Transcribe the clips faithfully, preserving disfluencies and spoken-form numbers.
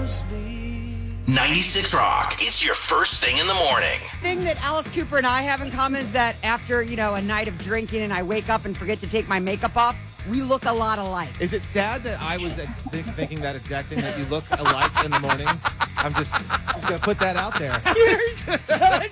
ninety-six Rock. It's your first thing in the morning. Thing that Alice Cooper and I have in common is that after, you know, a night of drinking and I wake up and forget to take my makeup off, we look a lot alike. Is it sad that I was ex- thinking that exact thing, that you look alike in the mornings? I'm just, just going to put that out there. You're such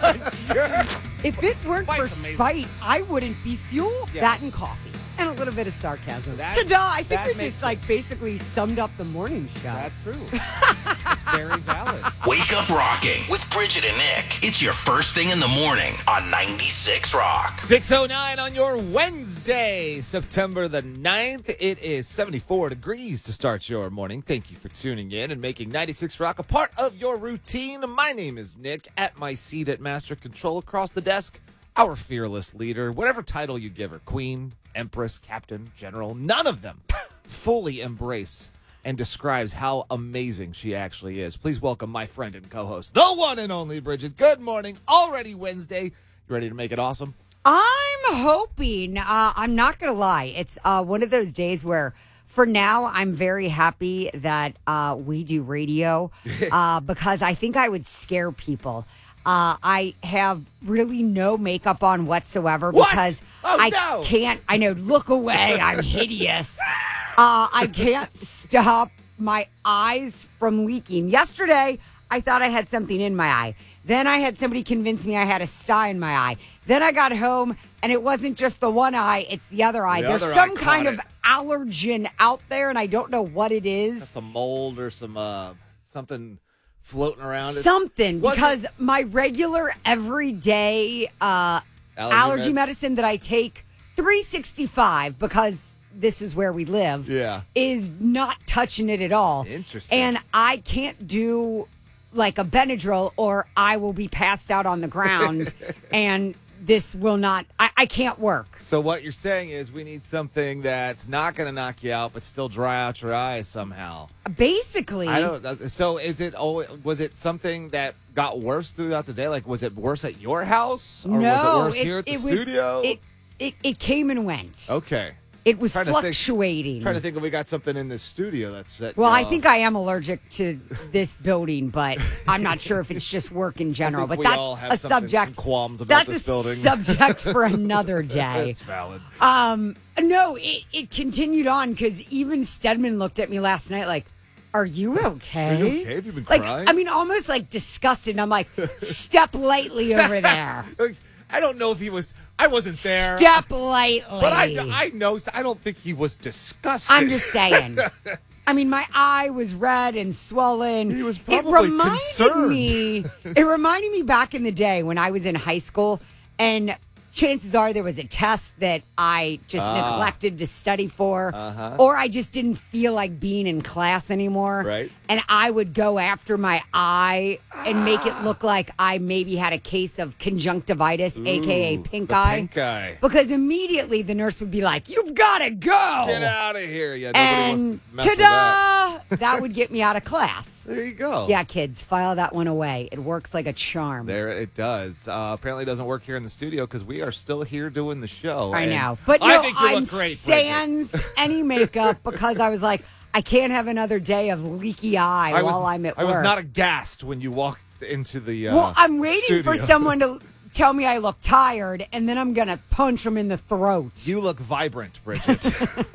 a jerk. If it weren't for Spite's amazing. spite, I wouldn't be fuel. Yeah. That and coffee. And a little bit of sarcasm. That- Ta-da! I think that we makes just, like, basically summed up the morning show. That's true. It's very valid. Wake up rocking with Bridget and Nick. It's your first thing in the morning on ninety-six Rock. six oh nine on your Wednesday, September the ninth. It is seventy-four degrees to start your morning. Thank you for tuning in and making ninety-six Rock a part of your routine. My name is Nick, at my seat at Master Control across the desk. Our fearless leader, whatever title you give her, Queen, Empress, Captain, General, none of them fully embrace and describes how amazing she actually is. Please welcome my friend and co-host, the one and only Bridget. Good morning. Already Wednesday. You ready to make it awesome? I'm hoping, uh, I'm not going to lie, it's uh, one of those days where for now I'm very happy that uh, we do radio uh, because I think I would scare people. Uh, I have really no makeup on whatsoever What? because Oh, I no. can't, I know, look away, I'm hideous. Uh, I can't stop my eyes from leaking. Yesterday, I thought I had something in my eye. Then I had somebody convince me I had a sty in my eye. Then I got home, and it wasn't just the one eye, it's the other eye. The There's other some eye kind caught of it. allergen out there, and I don't know what it is. Some mold or some uh, something floating around. Something, Was because it- my regular everyday uh, Allergy allergy, med- medicine that I take three sixty-five, because this is where we live, Yeah. is not touching it at all. Interesting. And I can't do like a Benadryl or I will be passed out on the ground and this will not, I, I can't work. So what you're saying is we need something that's not going to knock you out, but still dry out your eyes somehow. Basically, I don't. uh, So is it? always Was it something that got worse throughout the day? Like, was it worse at your house, or no, was it worse here at the it studio? Was, it, it, it came and went. okay. It was Trying to think- fluctuating. Trying to think if we got something in the studio that's set. Well, you I off. think I am allergic to this building, but I'm not sure if it's just work in general. think But we all have that's a something- subject. some qualms about that's this a building. subject for another day. That's valid. Um, no, it, it continued on because even Stedman looked at me last night like, "Are you okay? Are you okay? Have you been like, crying?" I mean, almost like disgusted. I'm like, "Step lightly over there. I don't know if he was. I wasn't there. Step lightly." But I, I know. I don't think he was disgusted. I'm just saying. I mean, my eye was red and swollen. He was it probably reminded concerned. me. It reminded me back in the day when I was in high school, and chances are there was a test that I just Ah. neglected to study for, Uh-huh. or I just didn't feel like being in class anymore. Right. And I would go after my eye and make it look like I maybe had a case of conjunctivitis, aka Ooh, pink the eye. pink eye. Because immediately the nurse would be like, "You've got to go." Get out of here! Yeah, nobody And wants to mess with that. ta-da! That would get me out of class. There you go. Yeah, kids, file that one away. It works like a charm. There it does. Uh, apparently, it doesn't work here in the studio because we are still here doing the show. I and know. But I no, think you I'm look great, Bridget. sans any makeup because I was like, I can't have another day of leaky eye I was, while I'm at I work. was not aghast when you walked into the. Uh, well, I'm waiting for studio. someone to tell me I look tired, and then I'm going to punch them in the throat. You look vibrant, Bridget.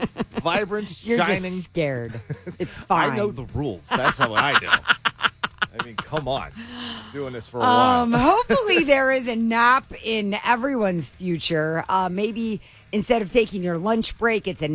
Vibrant, You're shining. just scared. It's fine. I know the rules. That's how I do. I mean, come on. Doing this for a Um, while. hopefully there is a nap in everyone's future. Uh, maybe instead of taking your lunch break, it's a